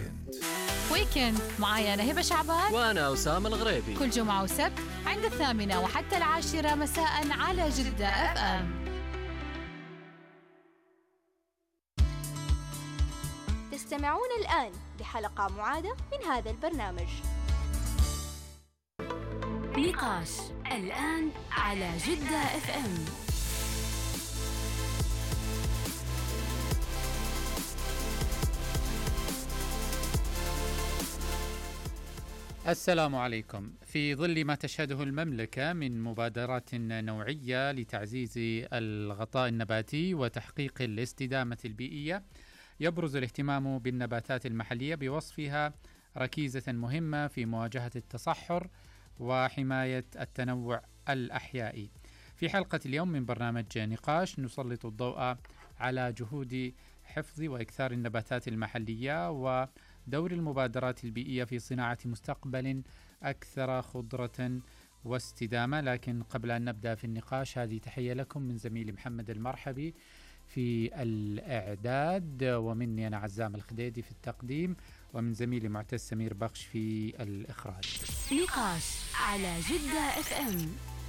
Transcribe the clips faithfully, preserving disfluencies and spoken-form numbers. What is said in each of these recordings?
ويكند. ويكند معايا أنا هبة شعبان وأنا أسامة الغريبي، كل جمعة وسبت عند الثامنة وحتى العاشرة مساء على جدة اف ام. تستمعون الآن لحلقة معادة من هذا البرنامج. نقاش الآن على جدة اف ام. السلام عليكم. في ظل ما تشهده المملكة من مبادرات نوعية لتعزيز الغطاء النباتي وتحقيق الاستدامة البيئية، يبرز الاهتمام بالنباتات المحلية بوصفها ركيزة مهمة في مواجهة التصحر وحماية التنوع الأحيائي. في حلقة اليوم من برنامج نقاش نسلط الضوء على جهود حفظ وإكثار النباتات المحلية ودور المبادرات البيئية في صناعة مستقبل أكثر خضرة واستدامة. لكن قبل أن نبدأ في النقاش، هذه تحية لكم من زميلي محمد المرحبي في الإعداد، ومني أنا عزام الخديدي في التقديم، ومن زميلي معتز سمير بخش في الإخراج. نقاش على جدة اف ام.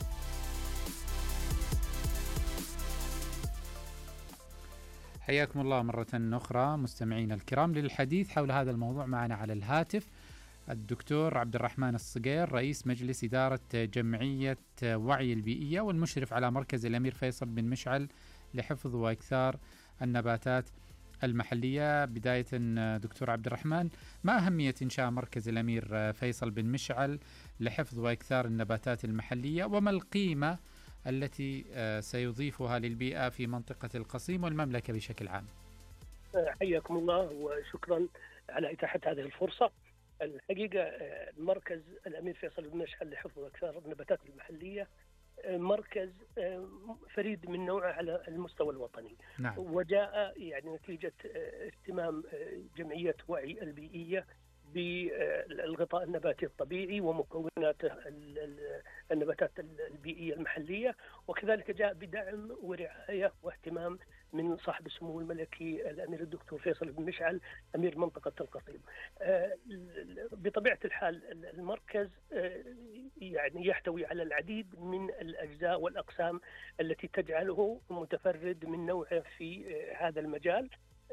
حياكم الله مرة أخرى مستمعين الكرام. للحديث حول هذا الموضوع معنا على الهاتف الدكتور عبد الرحمن الصقير، رئيس مجلس إدارة جمعية وعي البيئية والمشرف على مركز الأمير فيصل بن مشعل لحفظ وإكثار النباتات المحلية. بداية دكتور عبد الرحمن، ما أهمية إنشاء مركز الأمير فيصل بن مشعل لحفظ وإكثار النباتات المحلية، وما القيمة التي سيضيفها للبيئة في منطقة القصيم والمملكة بشكل عام؟ حياكم الله وشكرا على إتاحة هذه الفرصة. الحقيقة المركز الأمير فيصل بن مشعل لحفظ وإكثار النباتات المحلية مركز فريد من نوعه على المستوى الوطني. نعم. وجاء يعني نتيجة اهتمام جمعية وعي البيئية بالغطاء النباتي الطبيعي ومكوناته النباتات البيئية المحلية، وكذلك جاء بدعم ورعاية واهتمام من صاحب السمو الملكي الأمير الدكتور فيصل بن مشعل أمير منطقة القصيم. بطبيعة الحال المركز يعني يحتوي على العديد من الأجزاء والأقسام التي تجعله متفرد من نوعه في هذا المجال.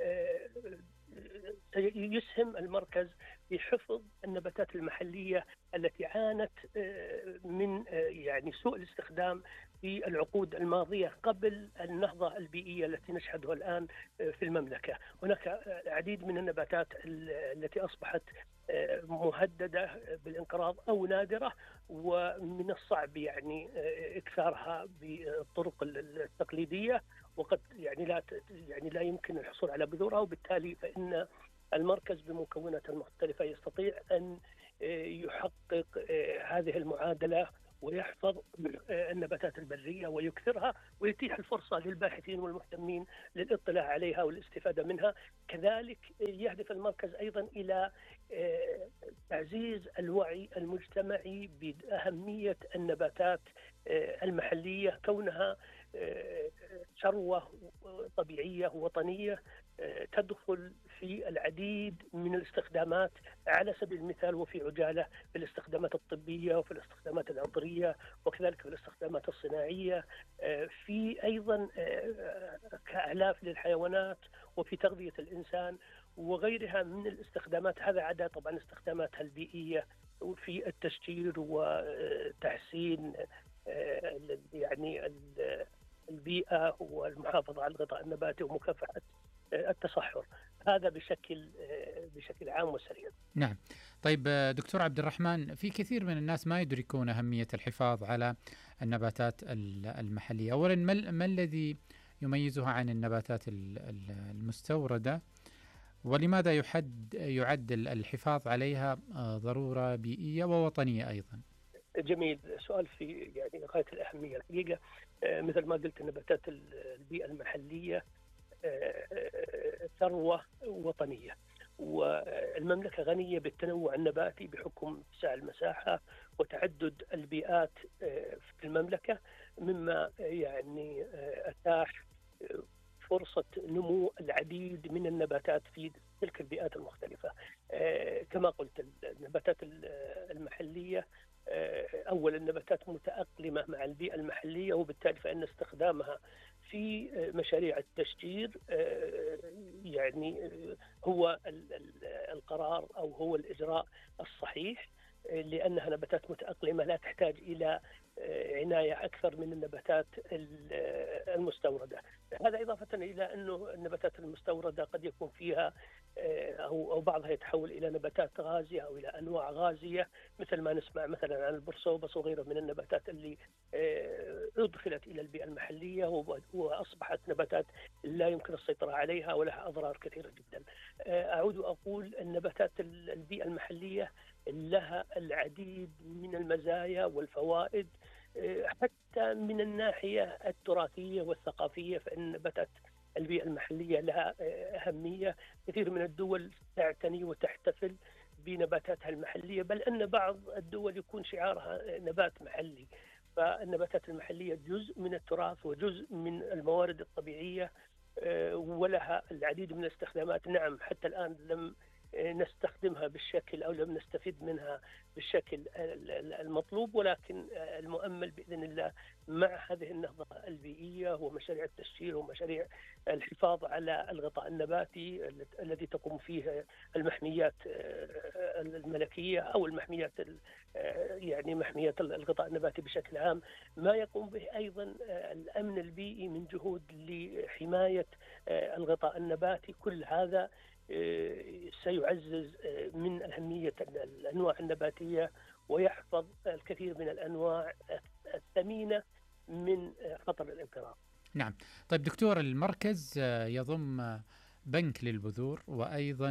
يسهم المركز في حفظ النباتات المحلية التي عانت من يعني سوء الاستخدام في العقود الماضية قبل النهضة البيئية التي نشهدها الآن في المملكة. هناك العديد من النباتات التي أصبحت مهددة بالانقراض أو نادرة، ومن الصعب يعني إكثارها بالطرق التقليدية، وقد يعني لا يعني لا يمكن الحصول على بذورها، وبالتالي فإن المركز بمكوناته المختلفة يستطيع أن يحقق هذه المعادلة ويحفظ النباتات البرية ويكثرها، ويتيح الفرصة للباحثين والمهتمين للاطلاع عليها والاستفادة منها. كذلك يهدف المركز أيضا إلى تعزيز الوعي المجتمعي بأهمية النباتات المحلية، كونها ثروة طبيعية وطنية تدخل في العديد من الاستخدامات، على سبيل المثال وفي عجالة في الاستخدامات الطبية وفي الاستخدامات العطرية وكذلك في الاستخدامات الصناعية، في أيضا كأعلاف للحيوانات وفي تغذية الإنسان وغيرها من الاستخدامات. هذا عدا طبعا استخداماتها البيئية في التشجير وتحسين يعني البيئة والمحافظة على الغطاء النباتي ومكافحة التصحر. هذا بشكل بشكل عام وسريع. نعم. طيب دكتور عبد الرحمن، في كثير من الناس ما يدركون أهمية الحفاظ على النباتات المحلية. أولا، ما الذي يميزها عن النباتات المستوردة، ولماذا يحد يعد الحفاظ عليها ضرورة بيئية ووطنية أيضا؟ جميل، سؤال في يعني غاية الأهمية. الحقيقة مثل ما قلت، النباتات البيئة المحلية ثروة وطنية، والمملكة غنية بالتنوع النباتي بحكم اتساع المساحة وتعدد البيئات في المملكة، مما يعني أتاح فرصة نمو العديد من النباتات في تلك البيئات المختلفة. كما قلت النباتات المحلية أولا النباتات متأقلمة مع البيئة المحلية، وبالتالي فإن استخدامها في مشاريع التشجير يعني هو القرار أو هو الإجراء الصحيح، لأنها نباتات متأقلمة لا تحتاج إلى عناية أكثر من النباتات المستوردة. هذا إضافة إلى أنه النباتات المستوردة قد يكون فيها أو بعضها يتحول إلى نباتات غازية أو إلى أنواع غازية، مثل ما نسمع مثلا عن البرسوبس وغيرها من النباتات اللي أدخلت إلى البيئة المحلية وأصبحت نباتات لا يمكن السيطرة عليها ولها أضرار كثيرة جدا. أعود وأقول النباتات البيئة المحلية لها العديد من المزايا والفوائد، حتى من الناحية التراثية والثقافية، فإن نباتات البيئة المحلية لها أهمية. كثير من الدول تعتني وتحتفل بنباتاتها المحلية، بل أن بعض الدول يكون شعارها نبات محلي. فالنباتات المحلية جزء من التراث وجزء من الموارد الطبيعية، ولها العديد من الاستخدامات. نعم حتى الآن لم نستخدمها بالشكل أو لم نستفيد منها بالشكل المطلوب، ولكن المؤمل بإذن الله مع هذه النهضة البيئية ومشاريع التشجير ومشاريع الحفاظ على الغطاء النباتي الذي تقوم فيه المحميات الملكية أو المحميات يعني محميات الغطاء النباتي بشكل عام، ما يقوم به أيضا الأمن البيئي من جهود لحماية الغطاء النباتي. كل هذا سيعزز من أهمية الأنواع النباتية ويحفظ الكثير من الأنواع الثمينة من خطر الانقراض. نعم. طيب دكتور، المركز يضم بنك للبذور وأيضا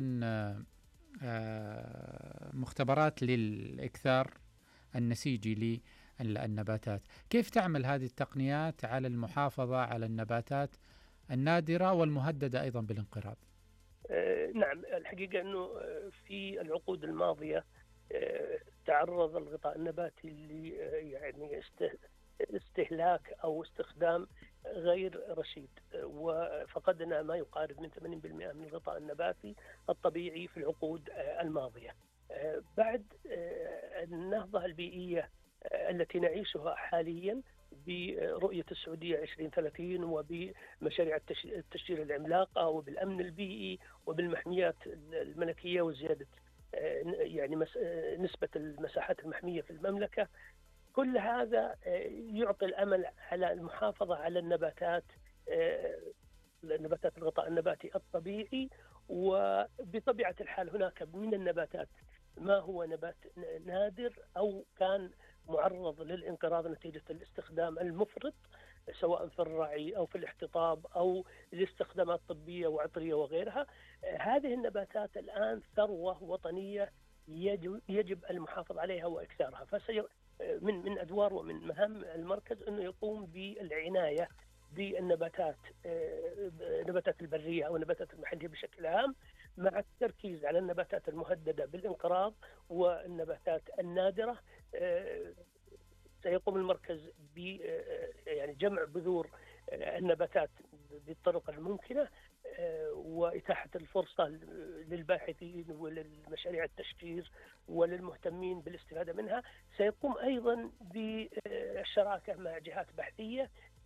مختبرات للإكثار النسيجي للنباتات. كيف تعمل هذه التقنيات على المحافظة على النباتات النادرة والمهددة أيضا بالانقراض؟ نعم، الحقيقة أنه في العقود الماضية تعرض الغطاء النباتي ل يعني استهلاك أو استخدام غير رشيد، وفقدنا ما يقارب من ثمانين بالمئة من الغطاء النباتي الطبيعي في العقود الماضية. بعد النهضة البيئية التي نعيشها حاليا برؤية السعودية عشرين ثلاثين وبمشاريع التشجير العملاقة وبالأمن البيئي وبالمحميات الملكية وزيادة يعني نسبة المساحات المحمية في المملكة، كل هذا يعطي الأمل على المحافظة على النباتات نباتات الغطاء النباتي الطبيعي. وبطبيعة الحال هناك من النباتات ما هو نبات نادر أو كان معرض للانقراض نتيجة الاستخدام المفرط سواء في الرعي أو في الاحتطاب أو الاستخدامات الطبية وعطرية وغيرها. هذه النباتات الآن ثروة وطنية يجب المحافظة عليها وإكثارها. فسي من من أدوار ومن مهام المركز أنه يقوم بالعناية بالنباتات نباتات البرية أو النباتات المحلية بشكل عام، مع التركيز على النباتات المهددة بالانقراض والنباتات النادرة. سيقوم المركز ب يعني جمع بذور النباتات بالطرق الممكنة وإتاحة الفرصة للباحثين وللمشاريع التشجير وللمهتمين بالاستفادة منها. سيقوم أيضا بالشراكة مع جهات بحثية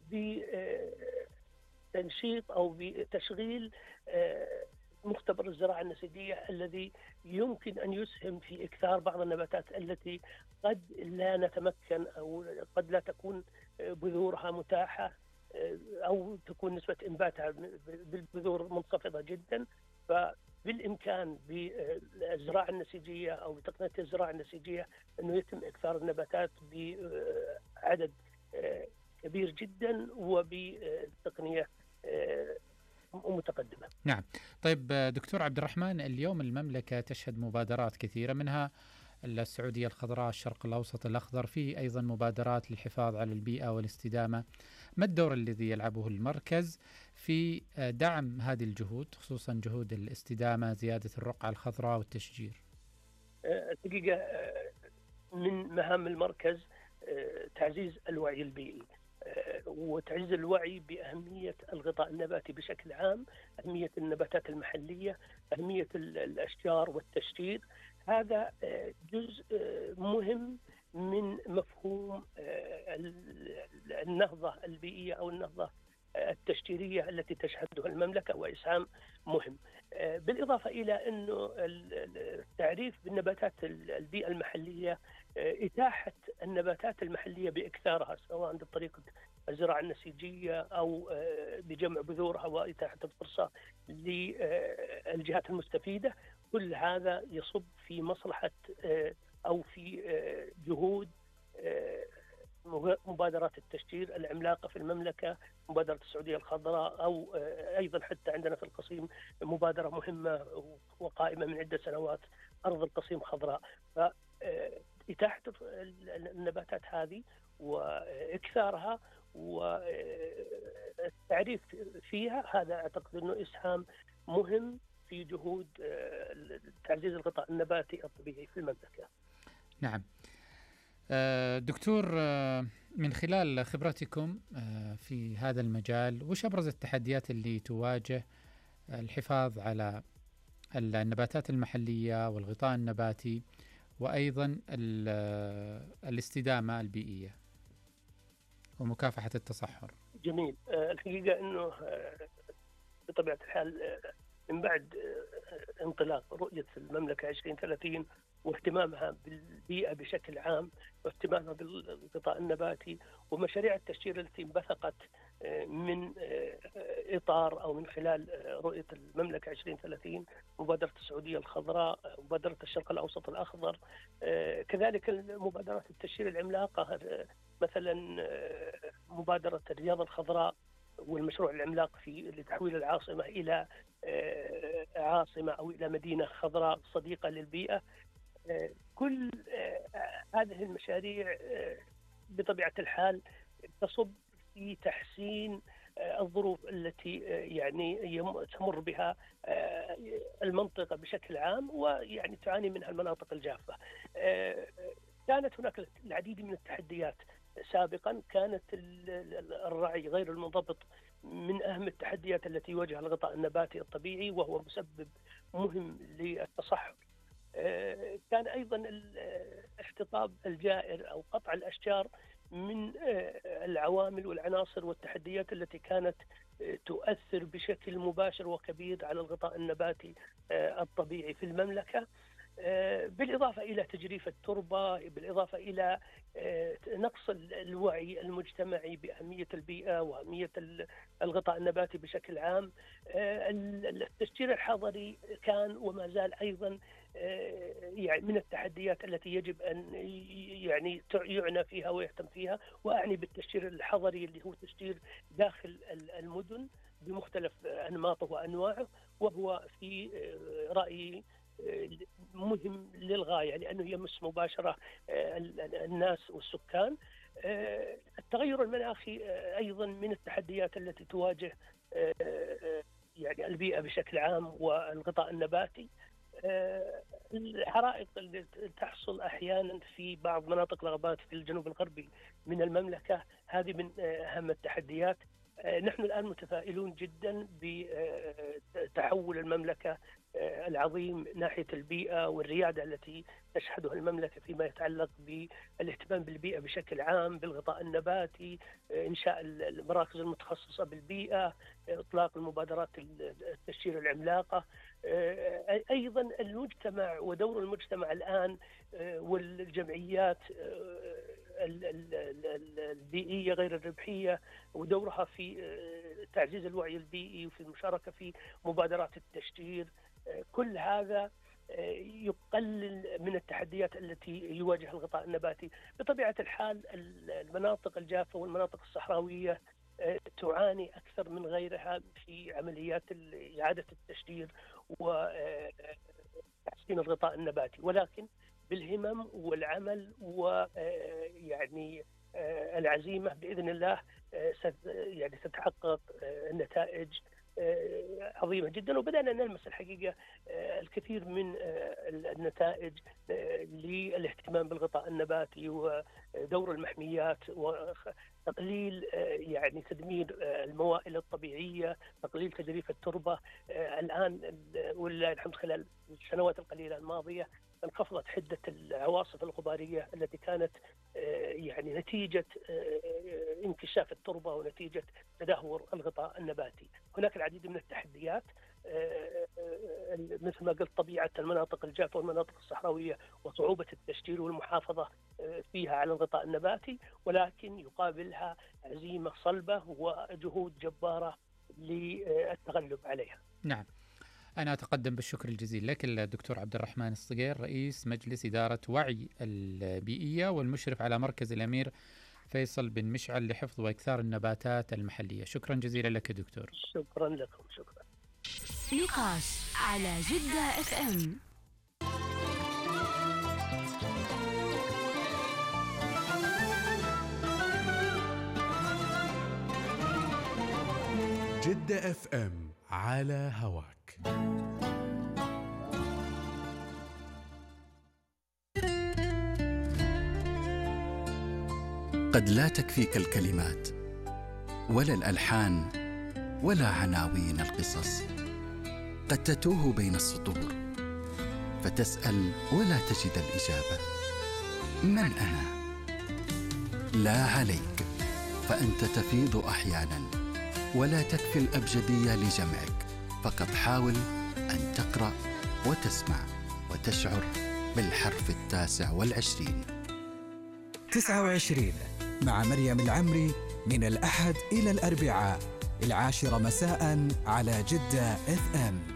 بتنشيط أو بتشغيل مختبر الزراعة النسيجية الذي يمكن أن يسهم في إكثار بعض النباتات التي قد لا نتمكن أو قد لا تكون بذورها متاحة أو تكون نسبة إنباتها بالبذور منخفضة جدا. فبالإمكان بالزراعة النسيجية أو بتقنية الزراعة النسيجية أنه يتم إكثار النباتات بعدد كبير جدا وبتقنية متقدمة. نعم. طيب دكتور عبد الرحمن، اليوم المملكة تشهد مبادرات كثيرة، منها السعودية الخضراء، الشرق الأوسط الأخضر، في أيضا مبادرات للحفاظ على البيئة والاستدامة. ما الدور الذي يلعبه المركز في دعم هذه الجهود، خصوصا جهود الاستدامة، زيادة الرقعة الخضراء والتشجير؟ الحقيقة من مهام المركز تعزيز الوعي البيئي. وتعزيز الوعي بأهمية الغطاء النباتي بشكل عام، أهمية النباتات المحلية، أهمية الأشجار والتشجير. هذا جزء مهم من مفهوم النهضة البيئية أو النهضة التشجيرية التي تشهدها المملكة، وإسهام مهم. بالإضافة إلى أنه التعريف بالنباتات البيئة المحلية، إتاحة النباتات المحلية بإكثارها سواء بطريقة الزراعة النسيجية أو بجمع بذورها وإتاحة الفرصة للجهات المستفيدة، كل هذا يصب في مصلحة أو في جهود مبادرات التشجير العملاقة في المملكة، مبادرة السعودية الخضراء، أو أيضا حتى عندنا في القصيم مبادرة مهمة وقائمة من عدة سنوات، أرض القصيم خضراء. فإتاحة النباتات هذه وإكثارها والتعريف فيها، هذا أعتقد أنه إسهام مهم في جهود تعزيز الغطاء النباتي الطبيعي في المملكة. نعم دكتور، من خلال خبرتكم في هذا المجال، وش أبرز التحديات اللي تواجه الحفاظ على النباتات المحلية والغطاء النباتي وأيضا الاستدامة البيئية ومكافحة التصحر؟ جميل. الحقيقة أنه بطبيعة الحال من بعد انطلاق رؤية المملكة عشرين ثلاثين واهتمامها بالبيئة بشكل عام واهتمامها بالغطاء النباتي ومشاريع التشجير التي انبثقت من إطار أو من خلال رؤية المملكة عشرين ثلاثين، مبادرة السعودية الخضراء، مبادرة الشرق الأوسط الأخضر، كذلك مبادرات التشجير العملاقة، مثلا مبادرة الرياض الخضراء والمشروع العملاق في لتحويل العاصمة إلى عاصمة أو إلى مدينة خضراء صديقة للبيئة. كل هذه المشاريع بطبيعة الحال تصب في تحسين الظروف التي يعني تمر بها المنطقة بشكل عام، ويعني تعاني منها المناطق الجافة. كانت هناك العديد من التحديات سابقا، كانت الرعي غير المنضبط من أهم التحديات التي يواجهها الغطاء النباتي الطبيعي، وهو مسبب مهم للتصحر. كان أيضا الاحتطاب الجائر أو قطع الأشجار من العوامل والعناصر والتحديات التي كانت تؤثر بشكل مباشر وكبير على الغطاء النباتي الطبيعي في المملكة، بالإضافة إلى تجريف التربة، بالإضافة إلى نقص الوعي المجتمعي بأهمية البيئة وأهمية الغطاء يعني بشكل عام. التشجير الحضري كان وما زال أيضا يعني من التحديات التي يجب أن يعني يعنى فيها ويهتم فيها، وأعني بالتشجير الحضري اللي هو تشجير داخل المدن بمختلف أنماطه وأنواعه، وهو في رأيي مهم للغاية لأنه يمس مباشرة الناس والسكان. التغير المناخي أيضا من التحديات التي تواجه يعني البيئة بشكل عام والغطاء النباتي. الحرائق اللي تحصل أحيانا في بعض مناطق الغابات في الجنوب الغربي من المملكة، هذه من أهم التحديات. نحن الآن متفائلون جدا بتحول المملكة العظيم ناحية البيئة والريادة التي تشهدها المملكة فيما يتعلق بالاهتمام بالبيئة بشكل عام، بالغطاء النباتي، إنشاء المراكز المتخصصة بالبيئة، إطلاق المبادرات التشجير العملاقة. أيضا المجتمع ودور المجتمع الآن والجمعيات البيئية غير الربحية ودورها في تعزيز الوعي البيئي وفي المشاركة في مبادرات التشجير، كل هذا يقلل من التحديات التي يواجهها الغطاء النباتي. بطبيعة الحال المناطق الجافة والمناطق الصحراوية تعاني أكثر من غيرها في عمليات إعادة التشجير وتحسين الغطاء النباتي، ولكن بالهمم والعمل ويعني العزيمة بإذن الله يعني ستحقق نتائج عظيمة جدا، وبدأنا نلمس الحقيقة الكثير من النتائج للاهتمام بالغطاء النباتي ودور المحميات وتقليل يعني تدمير الموائل الطبيعية، تقليل تجريف التربة. الآن ولله الحمد خلال السنوات القليلة الماضية انخفضت حدة العواصف الغبارية التي كانت يعني نتيجة انكشاف التربة ونتيجة تدهور الغطاء النباتي. هناك العديد من التحديات مثل ما قلت، طبيعة المناطق الجافة والمناطق الصحراوية وصعوبة التشجير والمحافظة فيها على الغطاء النباتي، ولكن يقابلها عزيمة صلبة وجهود جبارة للتغلب عليها. نعم، أنا أتقدم بالشكر الجزيل لك الدكتور عبد الرحمن الصقير، رئيس مجلس إدارة وعي البيئية والمشرف على مركز الأمير فيصل بن مشعل لحفظ وإكثار النباتات المحلية. شكرا جزيلا لك دكتور. شكرا لكم. شكرا. نقاش على جدة اف ام. جدة اف ام على هواك. قد لا تكفيك الكلمات ولا الألحان ولا عناوين القصص، قد تتوه بين السطور فتسأل ولا تجد الإجابة. من أنا؟ لا عليك، فأنت تفيض أحيانا ولا تكفي الأبجدية لجمعك، فقط حاول أن تقرأ وتسمع وتشعر بالحرف التاسع والعشرين. تسعة وعشرين مع مريم العمري من الأحد إلى الأربعاء العاشرة مساء على جدة اف ام.